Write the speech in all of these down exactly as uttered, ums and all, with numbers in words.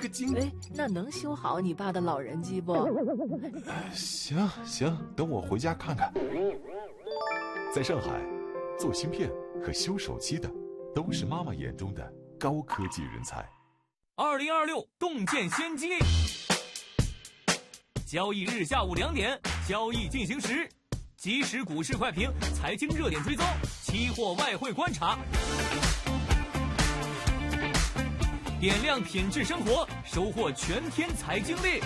个经…… 哎，那能修好你爸的老人机不？ 行行，等我回家看看。在上海，做芯片和修手机的都是妈妈眼中的高科技人才。 二零二六洞见先机，交易日下午两点，交易进行时，即时股市快评、财经热点追踪、期货外汇观察，点亮品质生活，收获全天财经力。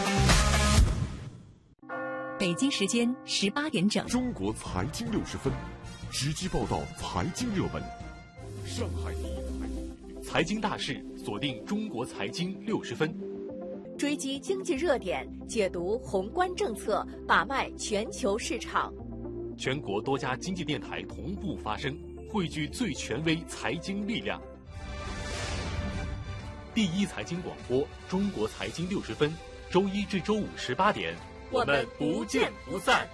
北京时间十八点整， 中国财经六十分，直击报道财经热门。上海第一财经大事，锁定中国财经六十分， 追击经济热点，解读宏观政策，把脉全球市场。 全国多家经济电台同步发声，汇聚最权威财经力量。第一财经广播，中国财经六十分，周一至周五十八点， 我们不见不散。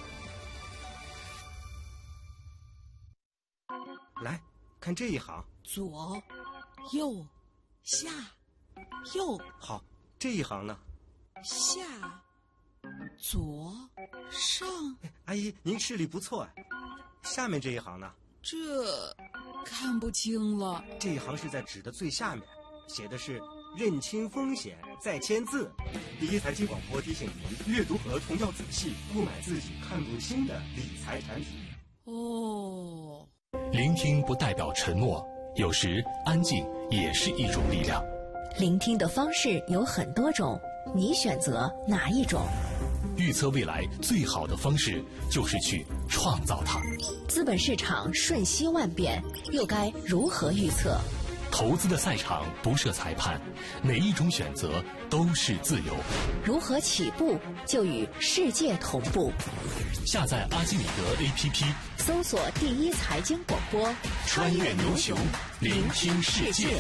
来看这一行， 左、右、下、右。 好，这一行呢？ 下、左、上。 阿姨，您视力不错啊。下面这一行呢？ 这看不清了。 这一行是在纸的最下面，写的是认清风险再签字。第一财经广播提醒您，阅读合同要仔细，不买自己看不清的理财产品。 哦。 聆听不代表沉默，有时安静也是一种力量。 聆听的方式有很多种，你选择哪一种？ 预测未来最好的方式就是去创造它。 资本市场瞬息万变，又该如何预测？ 投资的赛场不设裁判，每一种选择都是自由。 如何起步就与世界同步？ 下载阿基米德 A P P， 搜索第一财经广播， 穿越牛熊，聆听世界。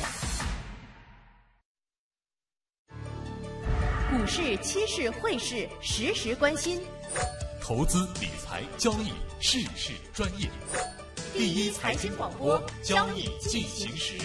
股市、期市、汇市，时时关心。 投资理财交易，事事专业。第一财经广播，交易进行时。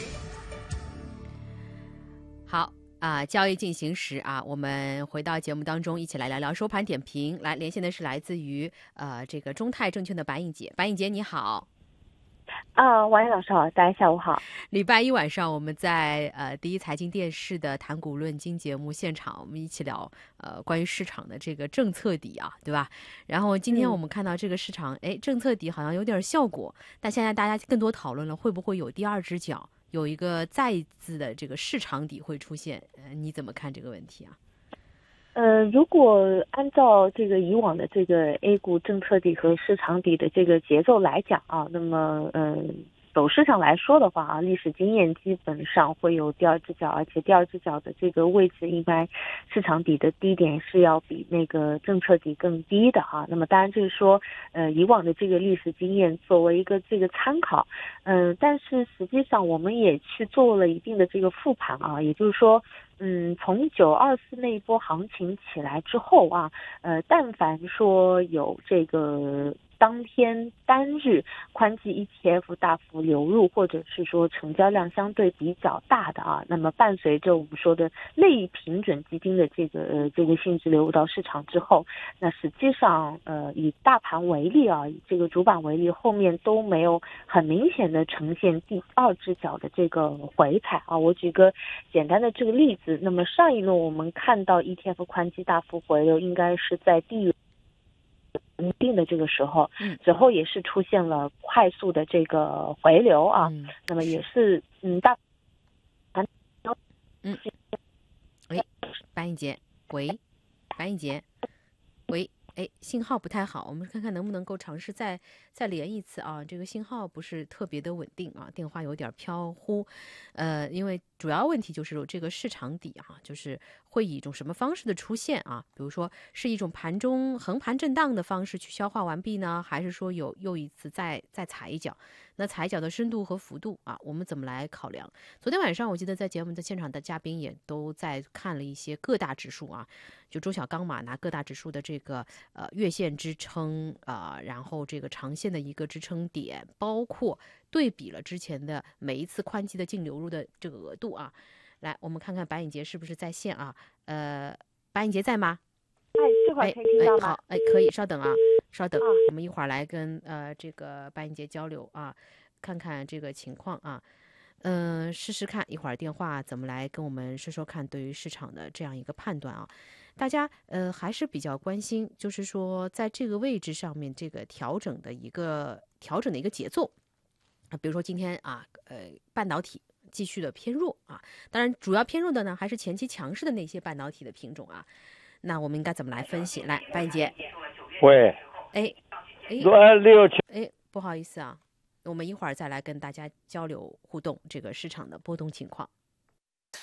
好啊、呃，交易进行时啊，我们回到节目当中，一起来聊聊收盘点评。来连线的是来自于呃这个中泰证券的白颖姐，白颖姐你好。 啊，王岩老师好，大家下午好。 礼拜一晚上我们在呃第一财经电视的谈股论金节目现场，我们一起聊呃关于市场的这个政策底啊，对吧？然后今天我们看到这个市场，哎、嗯，政策底好像有点效果，但现在大家更多讨论了会不会有第二只脚，有一个再次的这个市场底会出现，呃，你怎么看这个问题啊？ 呃，如果按照这个以往的这个 A 股政策底和市场底的这个节奏来讲啊，那么呃走势上来说的话啊，历史经验基本上会有第二只脚，而且第二只脚的这个位置应该市场底的低点是要比那个政策底更低的哈、啊。那么当然就是说呃以往的这个历史经验作为一个这个参考，嗯、呃，但是实际上我们也去做了一定的这个复盘啊，也就是说。嗯，从九二四那一波行情起来之后啊，呃，但凡说有这个当天单日宽基 E T F 大幅流入，或者是说成交量相对比较大的啊，那么伴随着我们说的类平准基金的这个呃这个性质流入到市场之后，那实际上呃以大盘为例啊，以这个主板为例，后面都没有很明显的呈现第二只脚的这个回踩啊。我举个简单的这个例子，那么上一轮我们看到 E T F 宽基大幅回流，应该是在第一定的这个时候，嗯，之后也是出现了快速的这个回流啊，嗯、那么也是嗯大盘嗯，喂，白颖姐，喂，白颖姐，喂，哎，信号不太好，我们看看能不能够尝试再再连一次啊，这个信号不是特别的稳定啊，电话有点飘忽，呃，因为主要问题就是这个市场底哈、啊，就是会以一种什么方式的出现啊？比如说是一种盘中横盘震荡的方式去消化完毕呢，还是说有又一次再再踩一脚？那踩脚的深度和幅度啊，我们怎么来考量？昨天晚上我记得在节目的现场的嘉宾也都在看了一些各大指数啊，就周小刚嘛，拿各大指数的这个呃月线支撑啊、呃，然后这个长线的一个支撑点，包括对比了之前的每一次宽基的净流入的这个额度啊。 来，我们看看白颖杰是不是在线啊？呃，白颖杰在吗？ 哎，这会儿可以听到吗？ 哎，好，哎，可以，稍等啊，稍等， 啊、 我们一会儿来跟呃这个白颖杰交流啊，看看这个情况啊。嗯、呃，试试看一会儿电话怎么来跟我们说说看，对于市场的这样一个判断啊，大家呃还是比较关心，就是说在这个位置上面这个调整的一个调整的一个节奏啊，比如说今天啊，呃，半导体继续的偏弱啊，当然主要偏弱的呢还是前期强势的那些半导体的品种啊，那我们应该怎么来分析？来，白颖杰， 喂， 哎，哎， 六七， 哎，不好意思啊。我们一会儿再来跟大家交流互动这个市场的波动情况。